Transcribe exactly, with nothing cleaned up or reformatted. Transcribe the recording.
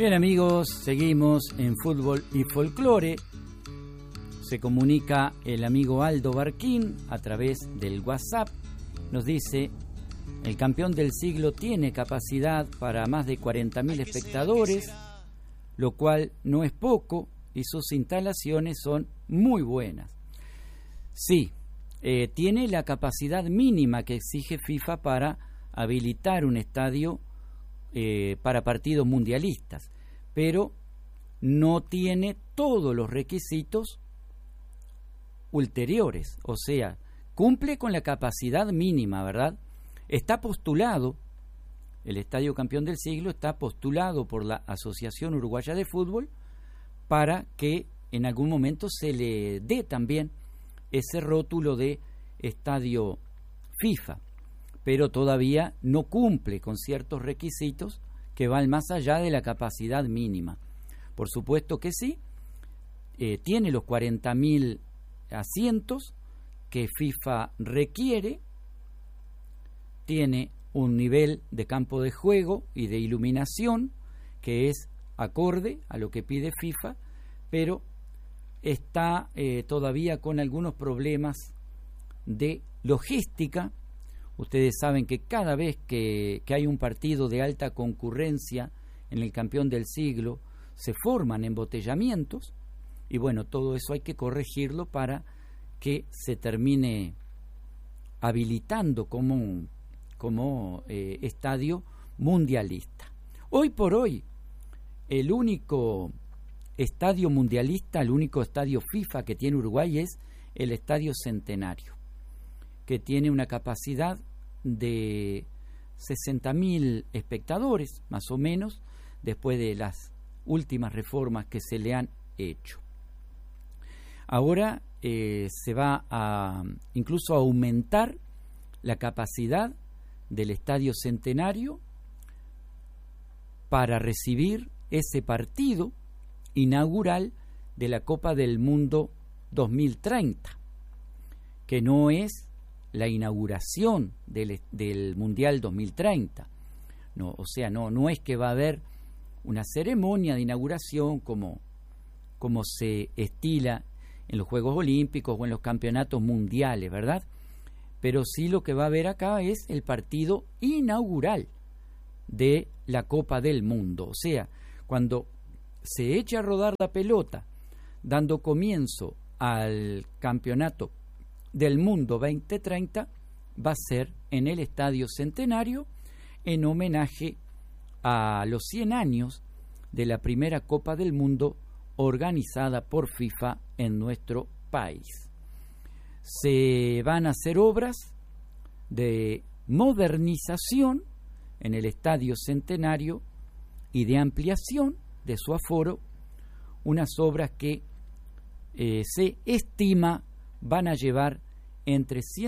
Bien amigos, seguimos en Fútbol y Folclore. Se comunica el amigo Aldo Barquín a través del WhatsApp. Nos dice: el campeón del siglo tiene capacidad para más de cuarenta mil espectadores, lo cual no es poco, y sus instalaciones son muy buenas. Sí, eh, tiene la capacidad mínima que exige FIFA para habilitar un estadio eh, para partidos mundialistas, pero no tiene todos los requisitos ulteriores, o sea, cumple con la capacidad mínima, ¿verdad? Está postulado, el Estadio Campeón del Siglo está postulado por la Asociación Uruguaya de Fútbol para que en algún momento se le dé también ese rótulo de estadio FIFA, pero todavía no cumple con ciertos requisitos que van más allá de la capacidad mínima. Por supuesto que sí, eh, tiene los cuarenta mil asientos que FIFA requiere, tiene un nivel de campo de juego y de iluminación que es acorde a lo que pide FIFA, pero está eh, todavía con algunos problemas de logística. Ustedes saben que cada vez que, que hay un partido de alta concurrencia en el Campeón del Siglo, se forman embotellamientos, y bueno, todo eso hay que corregirlo para que se termine habilitando como, un, como eh, estadio mundialista. Hoy por hoy, el único estadio mundialista, el único estadio FIFA que tiene Uruguay es el Estadio Centenario, que tiene una capacidad de sesenta mil espectadores, más o menos, después de las últimas reformas que se le han hecho. Ahora eh, se va a incluso a aumentar la capacidad del Estadio Centenario para recibir ese partido inaugural de la Copa del Mundo dos mil treinta, que no es la inauguración del, del Mundial dos mil treinta. No, o sea, no, no es que va a haber una ceremonia de inauguración como, como se estila en los Juegos Olímpicos o en los campeonatos mundiales, ¿verdad? Pero sí lo que va a haber acá es el partido inaugural de la Copa del Mundo. O sea, cuando se eche a rodar la pelota, dando comienzo al campeonato del mundo veinte treinta, va a ser en el Estadio Centenario, en homenaje a los cien años de la primera Copa del Mundo organizada por FIFA en nuestro país. Se van a hacer obras de modernización en el Estadio Centenario y de ampliación de su aforo, unas obras que eh, se estima van a llevar entre cien